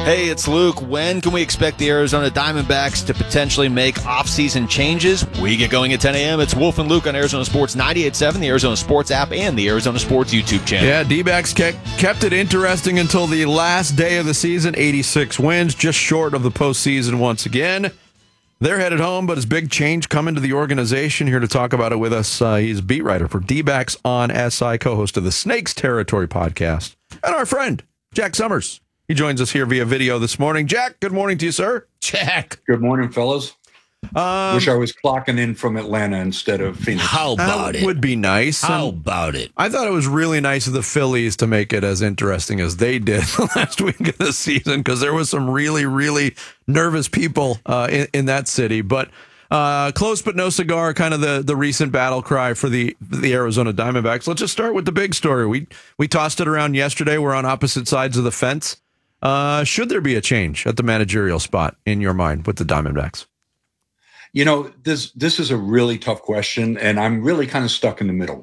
Hey, it's Luke. When can we expect the Arizona Diamondbacks to potentially make offseason changes? We get going at 10 a.m. It's Wolf and Luke on Arizona Sports 98.7, the Arizona Sports app, and the Arizona Sports YouTube channel. Yeah, D-backs kept it interesting until the last day of the season. 86 wins, just short of the postseason once again. They're headed home, but it's big change coming to the organization. Here to talk about it with us, he's a beat writer for D-backs on SI, co-host of the Snakes Territory podcast, and our friend, Jack Summers. He joins us here via video this morning. Jack, good morning to you, sir. Jack. Good morning, fellas. Wish I was clocking in from Atlanta instead of Phoenix. How about it? Would be nice. How about it? I thought it was really nice of the Phillies to make it as interesting as they did the last week of the season, because there was some really, really nervous people in that city. But close but no cigar, kind of the recent battle cry for the Arizona Diamondbacks. Let's just start with the big story. We tossed it around yesterday. We're on opposite sides of the fence. Should there be a change at the managerial spot in your mind with the Diamondbacks? You know, this is a really tough question, and I'm really kind of stuck in the middle.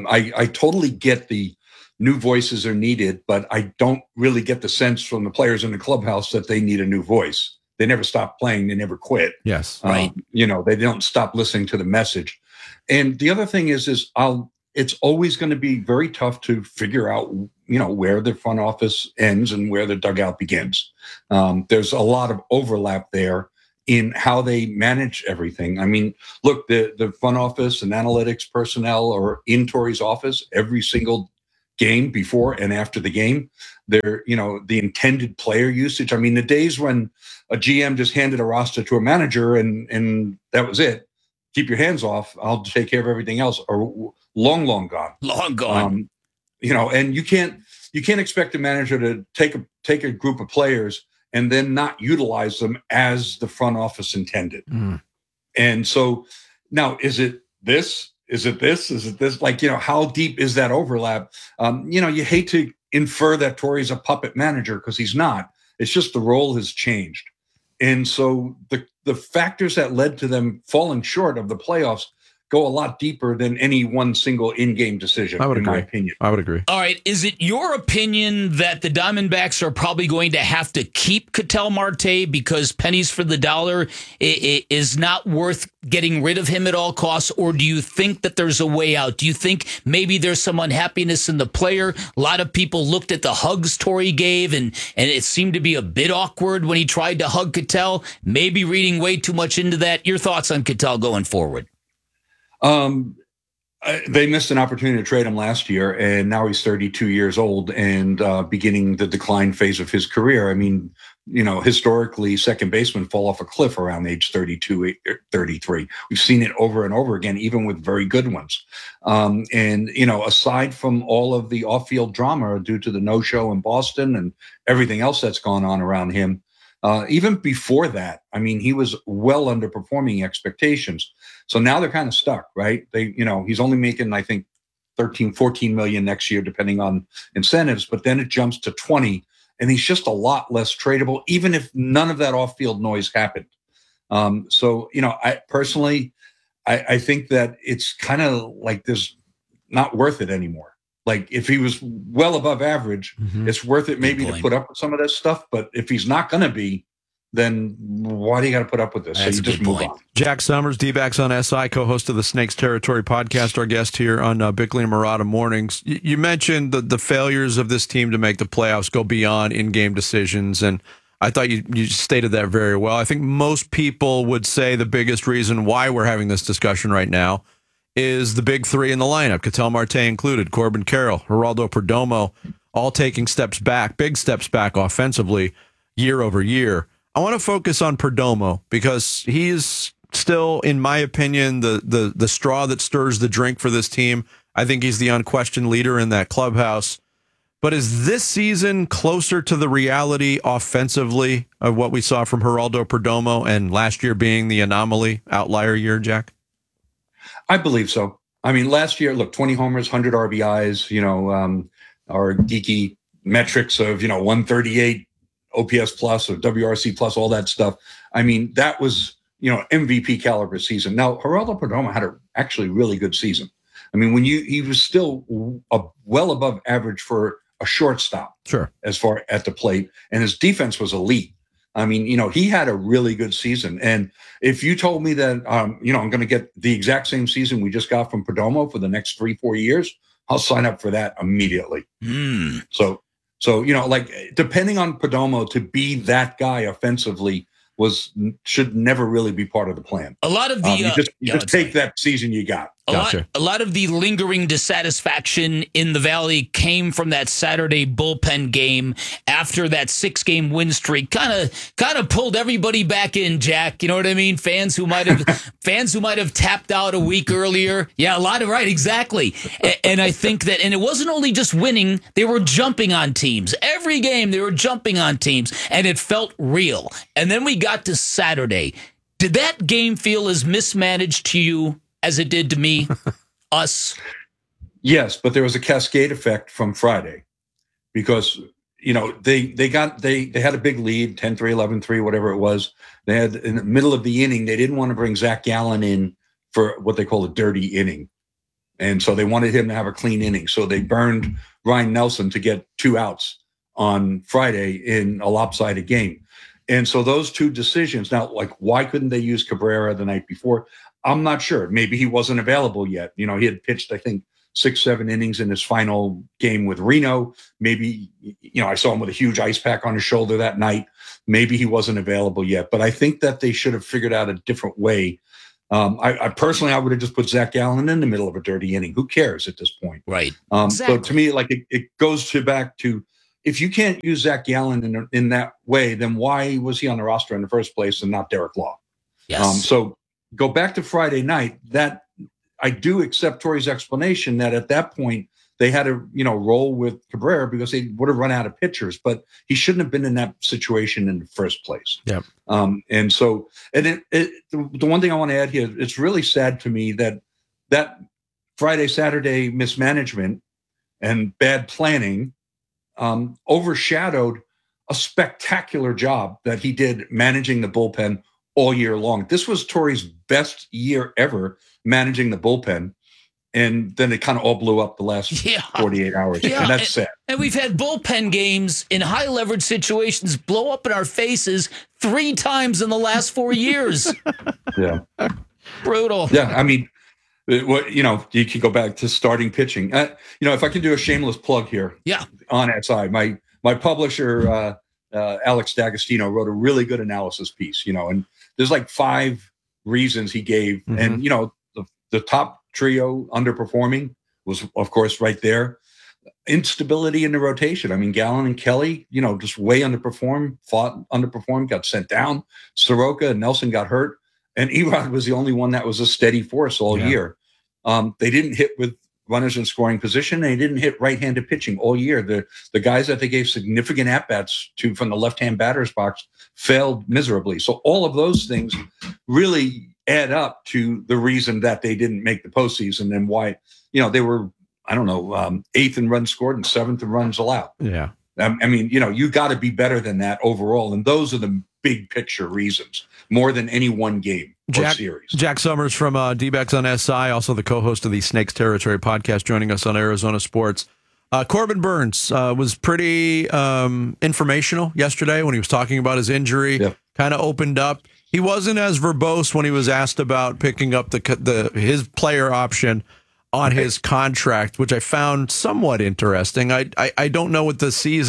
I totally get the new voices are needed, but I don't really get the sense from the players in the clubhouse that they need a new voice. They never stop playing. They never quit. Yes. Right. They don't stop listening to the message. And the other thing is it's always going to be very tough to figure out, where the front office ends and where the dugout begins. There's a lot of overlap there in how they manage everything. I mean, look, the front office and analytics personnel are in Torey's office every single game before and after the game. They're, the intended player usage. I mean, the days when a GM just handed a roster to a manager and that was it. Keep your hands off. I'll take care of everything else. Are long, long gone. Long gone. And you can't expect a manager to take a group of players and then not utilize them as the front office intended. Mm. And so now, is it this? Is it this? Is it this? How deep is that overlap? You hate to infer that Torey's a puppet manager because he's not. It's just the role has changed. And so the factors that led to them falling short of the playoffs go a lot deeper than any one single in-game decision, my opinion. I would agree. All right. Is it your opinion that the Diamondbacks are probably going to have to keep Ketel Marte because pennies for the dollar is not worth getting rid of him at all costs? Or do you think that there's a way out? Do you think maybe there's some unhappiness in the player? A lot of people looked at the hugs Torey gave, and it seemed to be a bit awkward when he tried to hug Ketel. Maybe reading way too much into that. Your thoughts on Ketel going forward? They missed an opportunity to trade him last year, and now he's 32 years old and beginning the decline phase of his career. I mean, historically, second basemen fall off a cliff around age 32, 33. We've seen it over and over again, even with very good ones. Aside from all of the off-field drama due to the no-show in Boston and everything else that's gone on around him, even before that, I mean, he was well underperforming expectations. So now they're kind of stuck, right? He's only making, I think, 13, 14 million next year, depending on incentives, but then it jumps to 20, and he's just a lot less tradable, even if none of that off-field noise happened. I personally, I think that it's kind of like this, not worth it anymore. Like if he was well above average, it's worth it maybe to put up with some of that stuff. But if he's not going to be, then why do you got to put up with this? That's so you just move on. Jack Summers, D-backs on SI, co-host of the Snakes Territory podcast, our guest here on Bickley and Murata Mornings. You mentioned the failures of this team to make the playoffs go beyond in-game decisions, and I thought you stated that very well. I think most people would say the biggest reason why we're having this discussion right now is the big three in the lineup, Ketel Marte included, Corbin Carroll, Geraldo Perdomo, all taking big steps back offensively year over year. I want to focus on Perdomo because he is still, in my opinion, the straw that stirs the drink for this team. I think he's the unquestioned leader in that clubhouse. But is this season closer to the reality offensively of what we saw from Geraldo Perdomo and last year being the anomaly outlier year, Jack? I believe so. I mean, last year, look, 20 homers, 100 RBIs, our geeky metrics of, 138 OPS plus or WRC plus, all that stuff. I mean, that was, MVP caliber season. Now, Geraldo Perdomo had a actually really good season. I mean, he was still well above average for a shortstop. Sure. As far at the plate, and his defense was elite. I mean, he had a really good season. And if you told me that, I'm going to get the exact same season we just got from Perdomo for the next 3-4 years, I'll sign up for that immediately. So, like depending on Perdomo to be that guy offensively should never really be part of the plan. A lot of the you just take that season you got. A lot of the lingering dissatisfaction in the Valley came from that Saturday bullpen game after that 6-game win streak. Kind of pulled everybody back in, Jack. You know what I mean? Fans who might have tapped out a week earlier. Yeah, right, exactly. And I think that, and it wasn't only just winning; they were jumping on teams. Every game they were jumping on teams, and it felt real. And then we got to Saturday. Did that game feel as mismanaged to you as it did to me, us? Yes, but there was a cascade effect from Friday because, they had a big lead, 10-3, 11-3, whatever it was. They had in the middle of the inning, they didn't want to bring Zach Gallen in for what they call a dirty inning. And so they wanted him to have a clean inning. So they burned Ryan Nelson to get 2 outs on Friday in a lopsided game. And so those two decisions, now, like, why couldn't they use Cabrera the night before? I'm not sure. Maybe he wasn't available yet. He had pitched, I think, 6-7 innings in his final game with Reno. Maybe, I saw him with a huge ice pack on his shoulder that night. Maybe he wasn't available yet. But I think that they should have figured out a different way. I personally would have just put Zach Gallen in the middle of a dirty inning. Who cares at this point? Right. Exactly. So to me, like, it goes back to, if you can't use Zach Gallen in that way, then why was he on the roster in the first place and not Derek Law? Yes. So go back to Friday night. That I do accept Torey's explanation that at that point they had to, roll with Cabrera because they would have run out of pitchers, but he shouldn't have been in that situation in the first place. Yep. And so, the one thing I want to add here, it's really sad to me that Friday, Saturday mismanagement and bad planning overshadowed a spectacular job that he did managing the bullpen all year long. This was Torey's best year ever managing the bullpen. And then it kind of all blew up the last 48 hours. Yeah, and that's sad. And we've had bullpen games in high leverage situations blow up in our faces 3 times in the last 4 years. Yeah. Brutal. Yeah. I mean, you can go back to starting pitching. If I can do a shameless plug here. Yeah. On SI, my publisher, Alex D'Agostino, wrote a really good analysis piece, and there's like 5 reasons he gave. Mm-hmm. And, the top trio underperforming was, of course, right there. Instability in the rotation. I mean, Gallen and Kelly, just way underperformed, got sent down. Soroka and Nelson got hurt. And Erod was the only one that was a steady force all year. They didn't hit with runners in scoring position. They didn't hit right-handed pitching all year. The guys that they gave significant at-bats to from the left-hand batter's box failed miserably. So all of those things really add up to the reason that they didn't make the postseason and why, they were, 8th in runs scored and 7th in runs allowed. Yeah. I mean, you got to be better than that overall. And those are the big picture reasons more than any one game or series. Jack Summers from D-Backs on SI, also the co-host of the Snakes Territory podcast, joining us on Arizona Sports. Corbin Burnes was pretty informational yesterday when he was talking about his injury, kind of opened up. He wasn't as verbose when he was asked about picking up his player option on his contract, which I found somewhat interesting. I don't know what the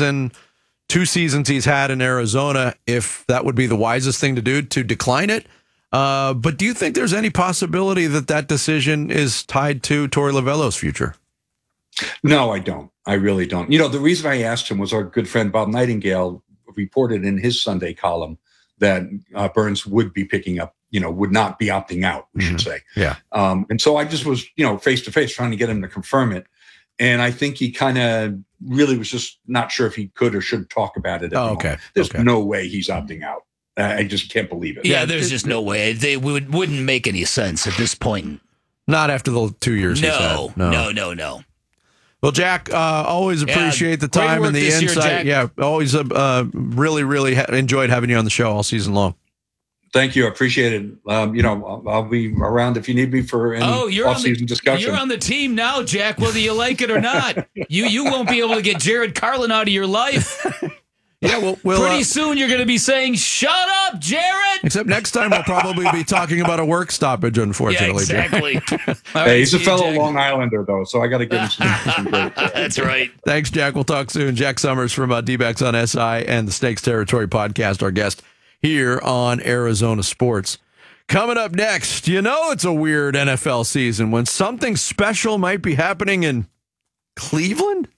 2 seasons he's had in Arizona, if that would be the wisest thing to do to decline it. But do you think there's any possibility that decision is tied to Torey Lovullo's future? No, I don't. I really don't. The reason I asked him was our good friend Bob Nightingale reported in his Sunday column that Burnes would be picking up, would not be opting out, we should say. Yeah. And so I just was, face to face trying to get him to confirm it. And I think he kind of really was just not sure if he could or should talk about it. There's no way he's opting out. I just can't believe it. Yeah, there's just no way. They wouldn't make any sense at this point. Not after the 2 years he's had. No. Well, Jack, always appreciate the time and the insight. Always really, really enjoyed having you on the show all season long. Thank you. I appreciate it. I'll be around if you need me for any off-season discussion. You're on the team now, Jack, whether you like it or not. You won't be able to get Jared Carlin out of your life. Yeah, pretty soon you're going to be saying, "Shut up, Jared." Except next time we'll probably be talking about a work stoppage, unfortunately. Yeah, exactly. Hey, he's a fellow Long Islander, though, so I got to give him some credit. That's right. Thanks, Jack. We'll talk soon. Jack Summers from D-Backs on SI and the Snakes Territory podcast, our guest here on Arizona Sports. Coming up next, it's a weird NFL season when something special might be happening in Cleveland.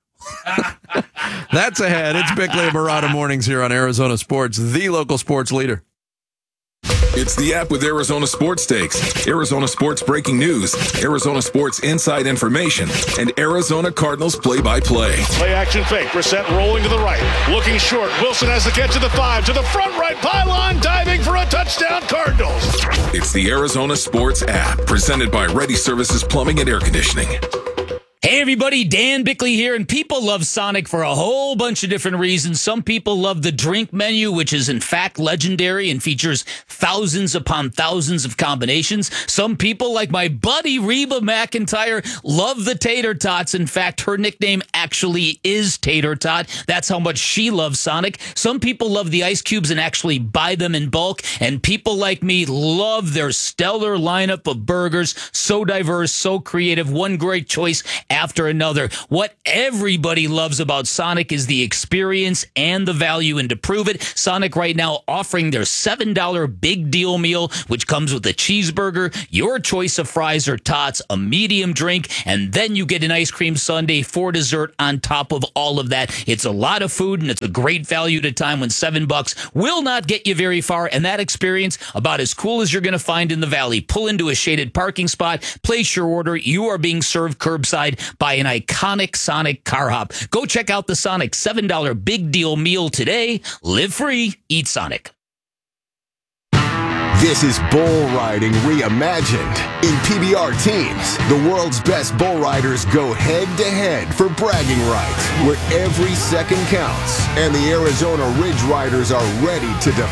That's ahead. It's Bickley and Marotta Mornings here on Arizona Sports, the local sports leader. It's the app with Arizona Sports Stakes, Arizona Sports breaking news, Arizona Sports inside information, and Arizona Cardinals play-by-play. Play action fake. Brissett rolling to the right. Looking short. Wilson has the catch to the 5. To the front right pylon. Diving for a touchdown. Cardinals. It's the Arizona Sports app, presented by Ready Services Plumbing and Air Conditioning. Hey everybody, Dan Bickley here, and people love Sonic for a whole bunch of different reasons. Some people love the drink menu, which is in fact legendary and features thousands upon thousands of combinations. Some people, like my buddy Reba McEntire, love the tater tots. In fact, her nickname actually is Tater Tot. That's how much she loves Sonic. Some people love the ice cubes and actually buy them in bulk, and people like me love their stellar lineup of burgers. So diverse, so creative, one great choice after another. What everybody loves about Sonic is the experience and the value, and to prove it, Sonic right now offering their $7 big deal meal, which comes with a cheeseburger, your choice of fries or tots, a medium drink, and then you get an ice cream sundae for dessert on top of all of that. It's a lot of food, and it's a great value at a time when $7 will not get you very far, and that experience about as cool as you're going to find in the Valley. Pull into a shaded parking spot, place your order, you are being served curbside by an iconic Sonic car hop. Go check out the Sonic $7 big deal meal today. Live free, eat Sonic. This is bull riding reimagined. In PBR teams, the world's best bull riders go head-to-head for bragging rights, where every second counts, and the Arizona Ridge Riders are ready to defend.